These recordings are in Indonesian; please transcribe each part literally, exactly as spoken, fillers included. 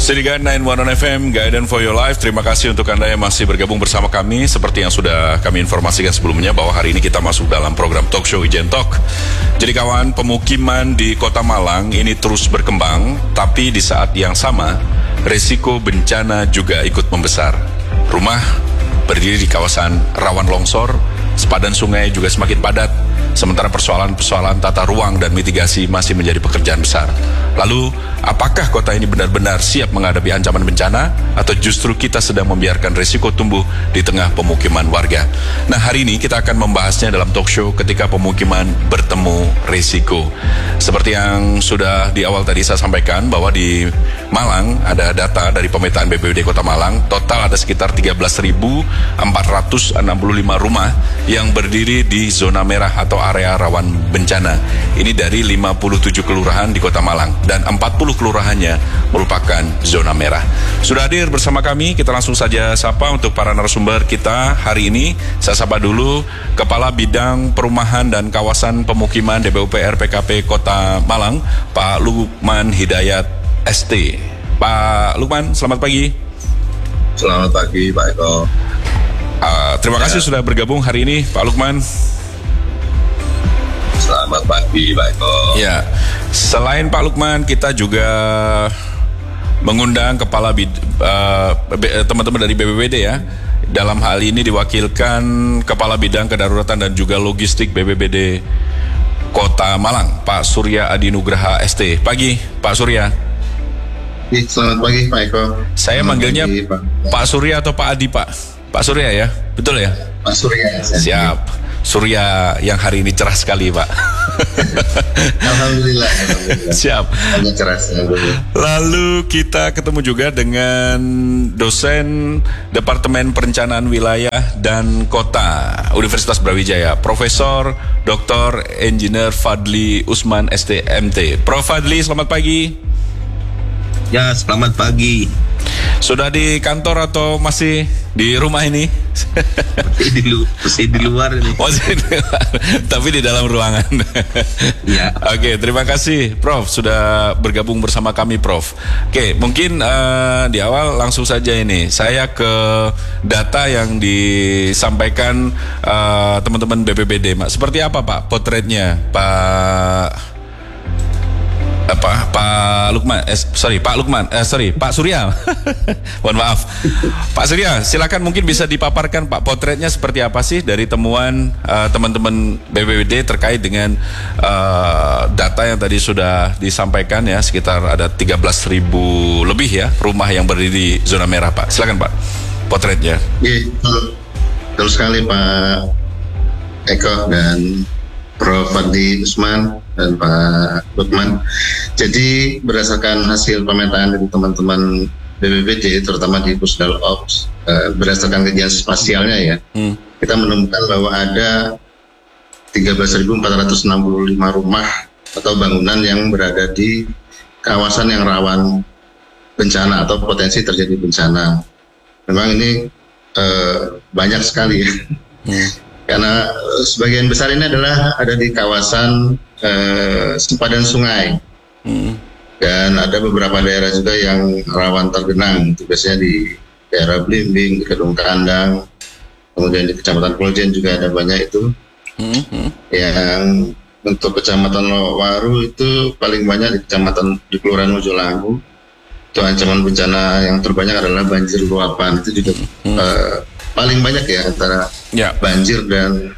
Sedikan sembilan satu satu F M, Guidance for Your Life. Terima kasih untuk Anda yang masih bergabung bersama kami. Seperti yang sudah kami informasikan sebelumnya, bahwa hari ini kita masuk dalam program Talk Show Ijen Talk. Jadi kawan, pemukiman di Kota Malang ini terus berkembang, tapi di saat yang sama, resiko bencana juga ikut membesar. Rumah berdiri di kawasan rawan longsor, sepadan sungai juga semakin padat, sementara persoalan-persoalan tata ruang dan mitigasi masih menjadi pekerjaan besar. Lalu, apakah kota ini benar-benar siap menghadapi ancaman bencana, atau justru kita sedang membiarkan risiko tumbuh di tengah pemukiman warga? Nah, hari ini kita akan membahasnya dalam talk show ketika pemukiman bertemu risiko. Seperti yang sudah di awal tadi saya sampaikan, bahwa di Malang ada data dari pemetaan B P B D Kota Malang, total ada sekitar tiga belas ribu empat ratus enam puluh lima rumah yang berdiri di zona merah atau area rawan bencana. Ini dari lima puluh tujuh kelurahan di Kota Malang, dan empat puluh kelurahannya merupakan zona merah. Sudah hadir bersama kami, kita langsung saja sapa untuk para narasumber kita hari ini. Saya sapa dulu Kepala Bidang Perumahan dan Kawasan Pemukiman D P U P R P K P Kota Malang, Pak Lukman Hidayat S T. Pak Lukman, selamat pagi. Selamat pagi Pak Eko. Uh, terima ya. kasih sudah bergabung hari ini Pak Lukman. Selamat pagi Pak Eko. Ya, selain Pak Lukman, kita juga mengundang kepala bid, uh, teman-teman dari B P B D ya. Dalam hal ini diwakilkan Kepala Bidang Kedaruratan dan juga Logistik B P B D Kota Malang, Pak Surya Adi Nugraha S T. Pagi Pak Surya. Selamat pagi Pak Eko. Saya selamat manggilnya pagi, Pak. Pak Surya atau Pak Adi Pak? Pak Surya ya, betul ya? Pak Surya. Siap. Surya yang hari ini cerah sekali Pak. Alhamdulillah, Alhamdulillah. Siap. Hanya cerah. Lalu kita ketemu juga dengan dosen Departemen Perencanaan Wilayah dan Kota Universitas Brawijaya, Profesor Doktor Engineer Fadli Usman S T M T. Prof Fadli, selamat pagi. Ya, selamat pagi. Sudah di kantor atau masih di rumah ini? Masih di, lu, masih di luar ini. Masih di luar, tapi di dalam ruangan. Ya. Oke, terima kasih Prof sudah bergabung bersama kami Prof. Oke, mungkin uh, di awal langsung saja ini saya ke data yang disampaikan uh, teman-teman B P B D. Seperti apa Pak potretnya Pak? Apa Pak Lukman eh, sorry Pak Lukman eh, sorry Pak Surya. Mohon maaf Pak Surya, silakan mungkin bisa dipaparkan Pak potretnya seperti apa sih dari temuan uh, teman-teman B P B D terkait dengan uh, data yang tadi sudah disampaikan ya, sekitar ada tiga belas ribu lebih ya rumah yang berdiri di zona merah Pak. Silakan Pak potretnya. Iya, betul, betul sekali Pak Eko dan Prof Fadli Usman dan Pak Lukman. Jadi berdasarkan hasil pemetaan dari teman-teman B P B D, terutama di Pusdal Ops, eh, berdasarkan kajian spasialnya ya, hmm. kita menemukan bahwa ada tiga belas ribu empat ratus enam puluh lima rumah atau bangunan yang berada di kawasan yang rawan bencana atau potensi terjadi bencana. Memang ini eh, banyak sekali ya. Hmm. Karena sebagian besar ini adalah ada di kawasan eh, sempadan sungai, hmm. dan ada beberapa daerah juga yang rawan tergenang, itu biasanya di daerah Blimbing, di Kedung Kandang, kemudian di Kecamatan Klojen juga ada banyak itu. Hmm. Yang untuk Kecamatan Lowaru itu paling banyak di Kecamatan di Kelurahan Mojolangu. Itu ancaman bencana yang terbanyak adalah banjir luapan, itu juga hmm. eh, paling banyak ya antara ya. banjir dan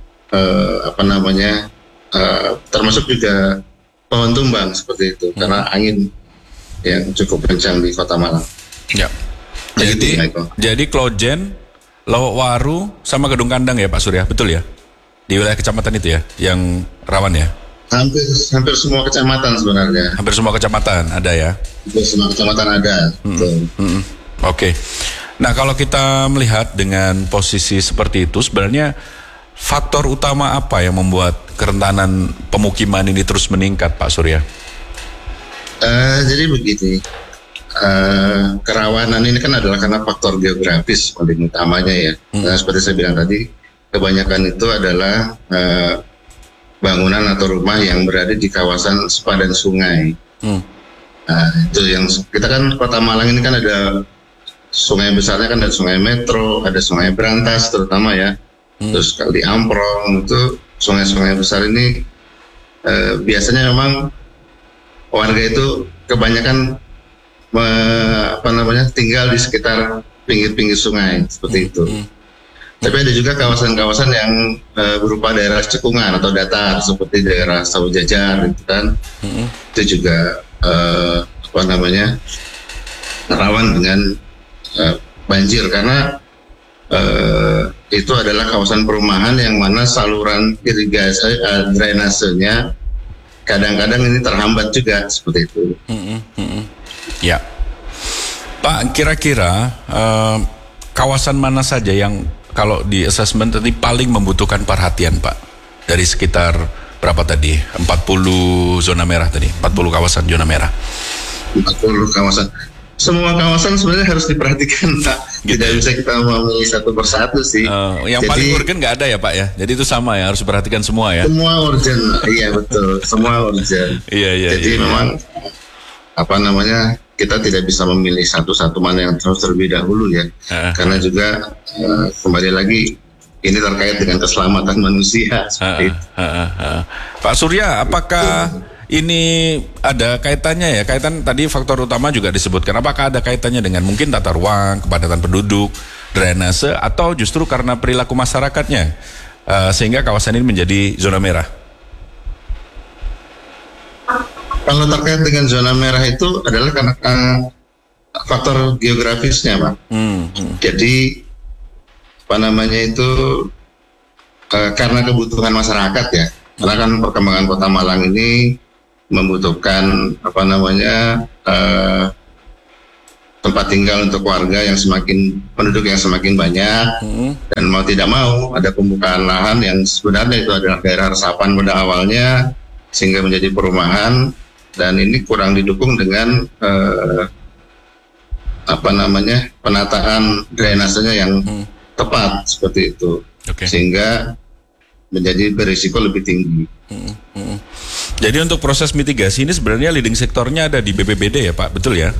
uh, apa namanya uh, termasuk juga pohon tumbang seperti itu hmm. karena angin yang cukup kencang di Kota Malang. Ya. Jadi itu, jadi Klojen, Lowaru sama Kedung Kandang ya Pak Surya, betul ya? Di wilayah kecamatan itu ya yang rawan ya? Hampir hampir semua kecamatan sebenarnya. Hampir semua kecamatan ada ya? Hampir semua kecamatan ada. Hmm. Hmm. Oke. Okay. Nah, kalau kita melihat dengan posisi seperti itu, sebenarnya faktor utama apa yang membuat kerentanan pemukiman ini terus meningkat, Pak Surya? Uh, jadi begini, uh, kerawanan ini kan adalah karena faktor geografis paling utamanya ya. Hmm. Nah, seperti saya bilang tadi, kebanyakan itu adalah uh, bangunan atau rumah yang berada di kawasan sepadan sungai. Hmm. Nah, itu yang kita kan Kota Malang ini kan ada sungai besarnya kan, ada Sungai Metro, ada Sungai Brantas terutama ya, hmm. terus Kali Amprong, itu sungai-sungai besar ini eh, biasanya memang warga itu kebanyakan me, apa namanya tinggal di sekitar pinggir-pinggir sungai seperti itu. Hmm. Tapi ada juga kawasan-kawasan yang uh, berupa daerah cekungan atau datar seperti daerah Sawah Jajar, gitu kan. Mm-hmm. Itu juga uh, apa namanya rawan dengan uh, banjir karena uh, itu adalah kawasan perumahan yang mana saluran irigasi uh, drainasenya kadang-kadang ini terhambat juga seperti itu. Mm-hmm. Ya, Pak, kira-kira uh, kawasan mana saja yang kalau di assessment tadi paling membutuhkan perhatian, Pak? Dari sekitar berapa tadi? empat puluh zona merah tadi, empat puluh kawasan zona merah. empat puluh kawasan. Semua kawasan sebenarnya harus diperhatikan, Pak. Gitu. Tidak bisa kita memilih satu persatu sih. Uh, yang Jadi, paling urgent nggak ada ya, Pak ya? Jadi itu sama ya, harus diperhatikan semua ya? Semua urgent, iya betul. Semua urgent. Iya, iya. Jadi iya, memang apa namanya, kita tidak bisa memilih satu-satu mana yang harus terlebih dahulu ya, uh, karena juga uh, kembali lagi ini terkait dengan keselamatan manusia. Uh, uh, uh, uh. Pak Surya, apakah ini ada kaitannya ya? Kaitan tadi faktor utama juga disebutkan. Apakah ada kaitannya dengan mungkin tata ruang, kepadatan penduduk, drainase, atau justru karena perilaku masyarakatnya uh, sehingga kawasan ini menjadi zona merah? Kalau terkait dengan zona merah itu adalah karena uh, faktor geografisnya, Pak. Hmm, hmm. Jadi apa namanya itu uh, karena kebutuhan masyarakat ya. Karena kan perkembangan Kota Malang ini membutuhkan apa namanya uh, tempat tinggal untuk warga yang semakin penduduk yang semakin banyak, hmm. dan mau tidak mau ada pembukaan lahan yang sebenarnya itu adalah daerah resapan pada awalnya sehingga menjadi perumahan. Dan ini kurang didukung dengan eh, apa namanya penataan drainasenya yang hmm. tepat seperti itu, okay. sehingga menjadi berisiko lebih tinggi. Hmm. Hmm. Jadi untuk proses mitigasi ini sebenarnya leading sektornya ada di B P B D ya, Pak, betul ya?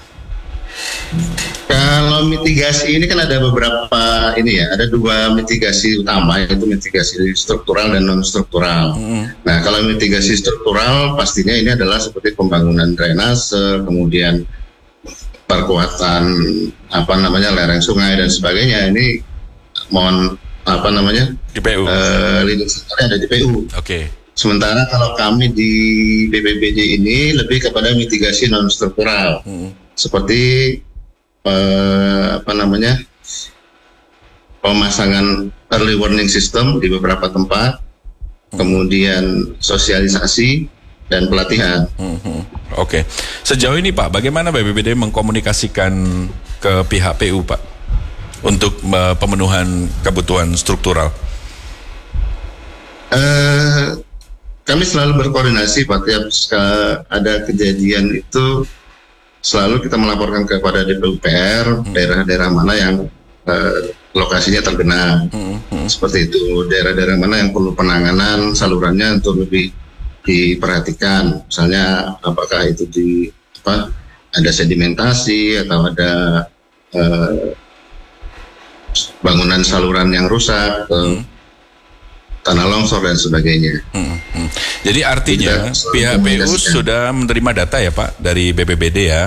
Kalau mitigasi ini kan ada beberapa ini ya, ada dua mitigasi utama, yaitu mitigasi struktural dan non struktural. Hmm. Nah, kalau mitigasi struktural pastinya ini adalah seperti pembangunan drainase, kemudian perkuatan apa namanya lereng sungai dan sebagainya. Ini mohon apa namanya di P U. Uh, leading sektornya ada di P U. Oke. Okay. Sementara kalau kami di B P B D ini lebih kepada mitigasi non struktural, hmm. seperti Uh, apa namanya pemasangan early warning system di beberapa tempat, kemudian sosialisasi dan pelatihan. Hmm, Oke, okay. Sejauh ini Pak, bagaimana B P B D mengkomunikasikan ke pihak P U Pak untuk uh, pemenuhan kebutuhan struktural? Uh, kami selalu berkoordinasi Pak, tiap ada kejadian itu selalu kita melaporkan kepada D P U P R hmm. daerah-daerah mana yang uh, lokasinya tergenang, hmm. Hmm. seperti itu, daerah-daerah mana yang perlu penanganan salurannya untuk lebih diperhatikan, misalnya apakah itu di apa ada sedimentasi atau ada uh, bangunan saluran yang rusak, hmm. tanah longsor dan sebagainya. Hmm, hmm. Jadi artinya Tidak, pihak P U sudah menerima data ya Pak dari B P B D ya?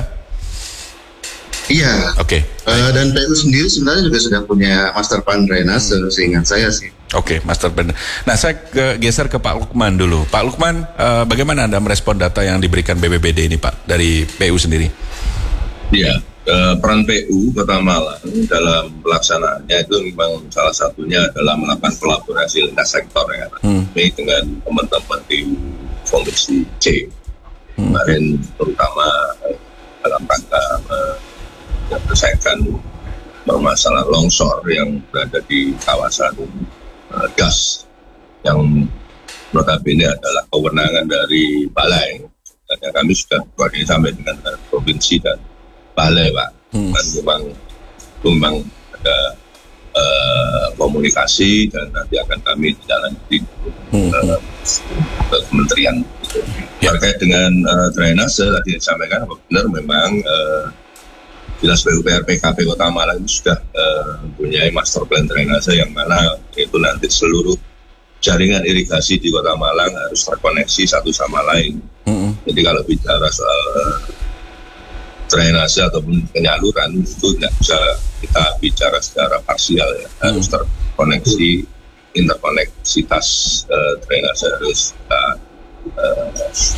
Iya. Oke. Okay. Uh, dan P U sendiri sebenarnya juga sudah punya master plan drainase, hmm. seingat saya sih. Oke, okay, master plan. Nah, saya ke, geser ke Pak Lukman dulu. Pak Lukman, uh, bagaimana Anda merespon data yang diberikan B P B D ini Pak dari P U sendiri? Iya. Uh, peran P U Kota Malang dalam pelaksanaannya itu memang salah satunya adalah melakukan kolaborasi lintas sektor ya, hmm. ini dengan teman-teman di Komisi C hmm. kemarin, terutama uh, dalam rangka menyelesaikan uh, masalah longsor yang berada di kawasan uh, gas yang notabene adalah kewenangan dari Balai, dan yang kami sudah koordinasi sampai dengan uh, provinsi dan Balai Pak, hmm. kan memang memang ada uh, komunikasi dan nanti akan kami tindak lanjuti hmm. uh, ke kementerian. Gitu. Ya. Terkait dengan uh, drainase tadi disampaikan benar memang uh, Dinas P U P R P K P Kota Malang itu sudah uh, mempunyai master plan drainase yang mana itu nanti seluruh jaringan irigasi di Kota Malang harus terkoneksi satu sama lain. Mm-hmm. Jadi kalau bicara soal uh, drainase ataupun penyaluran itu tidak bisa kita bicara secara parsial ya, mm-hmm. harus terkoneksi, interkoneksitas uh, drainase harus kita uh,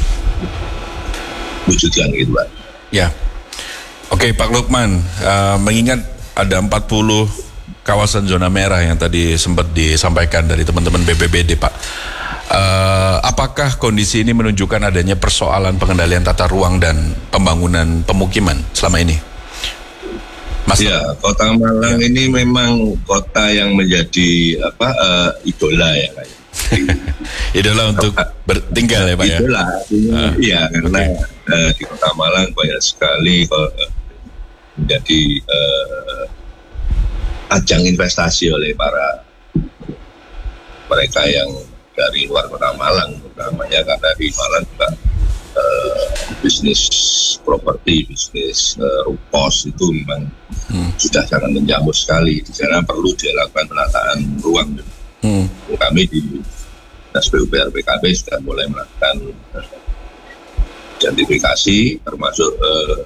wujudkan gitu Pak. Ya. Oke Pak Lukman, uh, mengingat ada empat puluh kawasan zona merah yang tadi sempat disampaikan dari teman-teman B P B D Pak, uh, apakah kondisi ini menunjukkan adanya persoalan pengendalian tata ruang dan pembangunan pemukiman selama ini? Mas ya, Kota Malang ya. Ini memang kota yang menjadi apa uh, idola ya Pak. Idola untuk bertinggal ya Pak ya? Idola, uh, iya karena okay. uh, di Kota Malang banyak sekali uh, menjadi uh, ajang investasi oleh para mereka yang dari luar Kota Malang, utamanya karena di Malang juga uh, bisnis properti, bisnis uh, rupos itu memang hmm. sudah sangat menjamur sekali. Di sana perlu dilakukan penataan ruang. Hmm. Kami di Dinas P U P R P K P sudah mulai melakukan uh, identifikasi termasuk uh,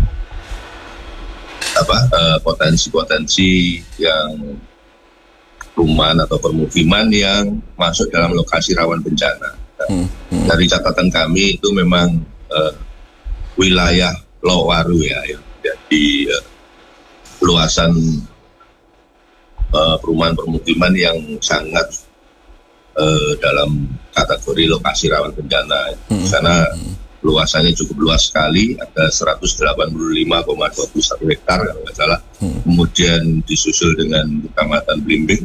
apa uh, potensi-potensi yang perumahan atau permukiman yang masuk dalam lokasi rawan bencana. Hmm, hmm. Dari catatan kami itu memang uh, wilayah Lowaru ya, yang jadi uh, luasan uh, perumahan permukiman yang sangat uh, dalam kategori lokasi rawan bencana. Hmm, Karena hmm. luasannya cukup luas sekali, ada seratus delapan puluh lima koma dua puluh satu hektar kalau nggak salah. Hmm. Kemudian disusul dengan Kecamatan Blimbing